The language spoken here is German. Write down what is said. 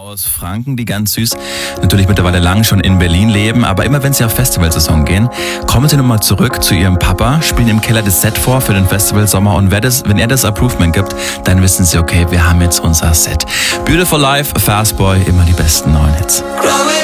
aus Franken, die ganz süß, natürlich mittlerweile lang schon in Berlin leben, aber immer wenn sie auf Festivalsaison gehen, kommen sie nochmal zurück zu ihrem Papa, spielen im Keller das Set vor für den Festivalsommer und wenn er das Approvement gibt, dann wissen sie, okay, wir haben jetzt unser Set. Beautiful Life, Fastboy, immer die besten neuen Hits.